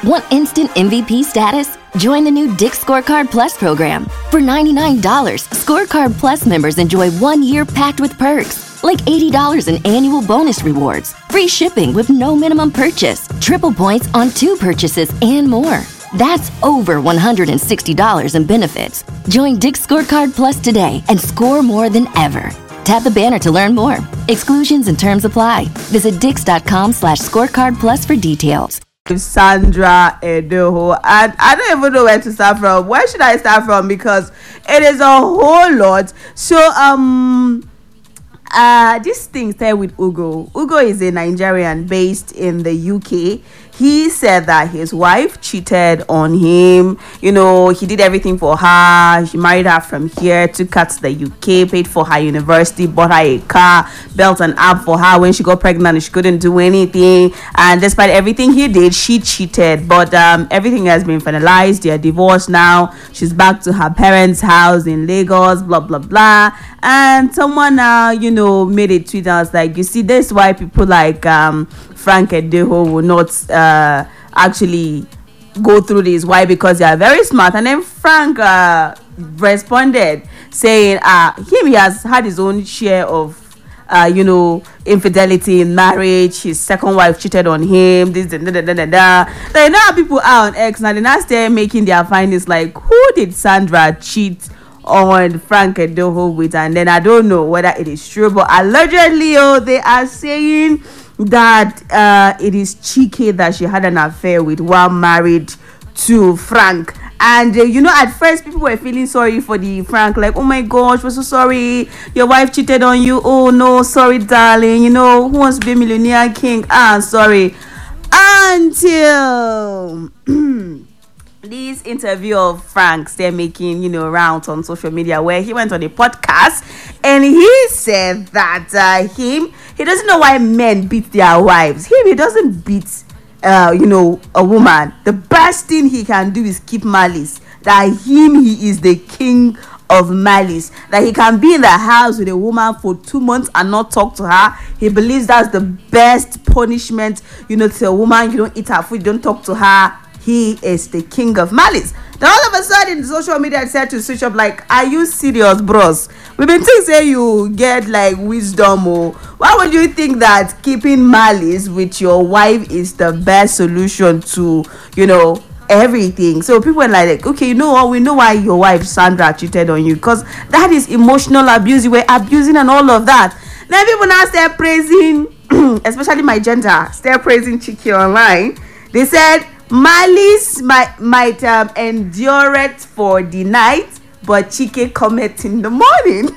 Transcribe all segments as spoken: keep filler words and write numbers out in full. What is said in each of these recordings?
Want instant M V P status? Join the new Dick's Scorecard Plus program. For ninety-nine dollars, Scorecard Plus members enjoy one year packed with perks, like eighty dollars in annual bonus rewards, free shipping with no minimum purchase, triple points on two purchases, and more. That's over one hundred sixty dollars in benefits. Join Dick's Scorecard Plus today and score more than ever. Tap the banner to learn more. Exclusions and terms apply. Visit dix.com slash scorecard plus for details. Sandra Edoho, and I don't even know where to start from. Where should I start from? Because it is a whole lot. So um uh this thing started with Ugo. Ugo is a Nigerian based in the U K. He said that his wife cheated on him. You know, he did everything for her. He married her from here, took her to the U K, paid for her university, bought her a car, built an app for her when she got pregnant and she couldn't do anything. And despite everything he did, she cheated. But um, everything has been finalized. They are divorced now. She's back to her parents' house in Lagos, blah, blah, blah. And someone now, uh, you know, made a tweet. I was like, you see, this is why people like um, Frank Edoho will not uh, actually go through this. Why? Because they are very smart. And then Frank uh, responded saying, uh, him, he has had his own share of, uh, you know, infidelity in marriage. His second wife cheated on him. This, da, da, da, da, da. Then now people are on X. Now they're not still making their findings like, who did Sandra cheat on Frank Edoho with? And then I don't know whether it is true, but allegedly, oh, they are saying that uh, it is Chike that she had an affair with while married to Frank. And uh, you know, at first people were feeling sorry for the Frank, like, oh my gosh, we're so sorry, your wife cheated on you. Oh no, sorry darling, you know, who wants to be a millionaire king? Ah, sorry. Until this interview of Frank's, they're making, you know, rounds on social media, where he went on a podcast and he said that uh, him, he doesn't know why men beat their wives. Him, he doesn't beat, uh, you know, a woman. The best thing he can do is keep malice. That him, he is the king of malice. That he can be in the house with a woman for two months and not talk to her. He believes that's the best punishment, you know, to a woman. You don't eat her food, you don't talk to her. He is the king of malice. Then all of a sudden, social media said to switch up, like, are you serious, bros? We've been thinking say you get like wisdom, or why would you think that keeping malice with your wife is the best solution to, you know, everything? So people were like, okay, you know what, we know why your wife Sandra cheated on you, because that is emotional abuse. You were abusing and all of that. Then people now start praising, especially my gender, start praising Chike online. They said malice might might um, endure it for the night, but Chike cometh in the morning.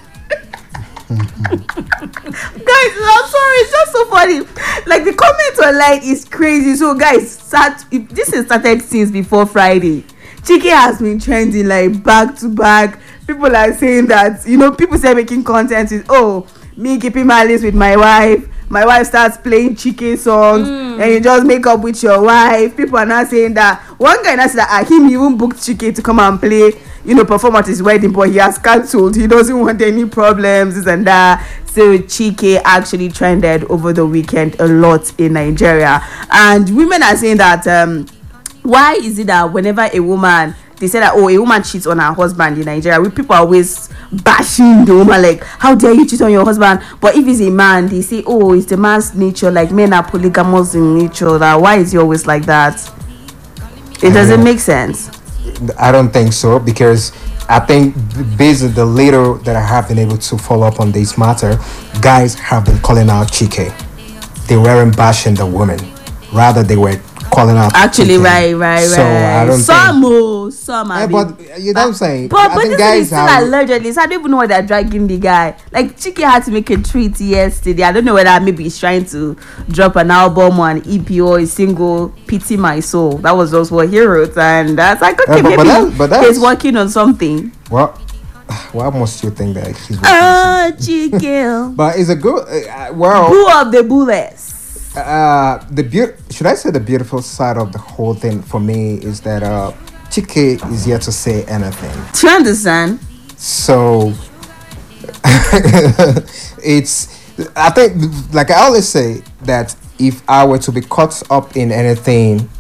Guys, I'm sorry, it's just so funny. Like, the comment online is crazy. So guys, start, if this has started since before Friday. Chike has been trending like back to back. People are saying that, you know, people say making content is, oh, me keeping malice with my wife. My wife starts playing Chike songs, mm. and you just make up with your wife. People are not saying that. One guy now said that ah, him even booked Chike to come and play, you know, perform at his wedding, but he has cancelled. He doesn't want any problems, this and that. So Chike actually trended over the weekend a lot in Nigeria, and women are saying that um, why is it that whenever a woman, they say that, oh, a woman cheats on her husband in Nigeria, we people are always bashing the woman, like, how dare you cheat on your husband? But if it's a man, they say, oh, it's the man's nature, like men are polygamous in nature. That why is he always like that? It doesn't make sense. I don't think so, because I think based on the little that I have been able to follow up on this matter, guys have been calling out Chike. They weren't bashing the woman, rather they were calling out actually Chike. right right so right I don't some think, oh, some yeah, but you know what I'm saying, but, I but think this guys is still have, allegedly, so I don't even know why they're dragging the guy. Like, Chike had to make a tweet yesterday. I don't know whether maybe he's trying to drop an album or an E P or a single, Pity My Soul. That was just what he wrote, and that's like, okay, yeah, but, maybe but that, but he's working on something. Well, why must you think that he's working oh, on something? Chike. But it's a good uh, well, who of the bullets? Uh, the be- should I say the beautiful side of the whole thing for me is that uh, Chike is yet to say anything. Do you understand? So it's, I think, like I always say, that if I were to be caught up in anything